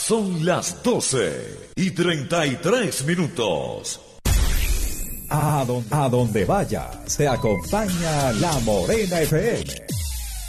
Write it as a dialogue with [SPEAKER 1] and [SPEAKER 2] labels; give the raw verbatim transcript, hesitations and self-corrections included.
[SPEAKER 1] Son las doce y treinta y tres minutos.
[SPEAKER 2] A donde, a donde vayas, te acompaña La Morena F M.